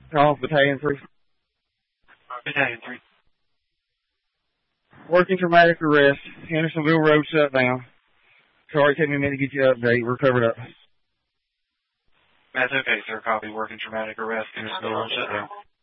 Call Battalion 3. Battalion 3. Working traumatic arrest. Hendersonville Road shut down. Sorry, take me a minute to get you an update. We're covered up. That's okay, sir. Copy. Working traumatic arrest. Hendersonville Road shut down.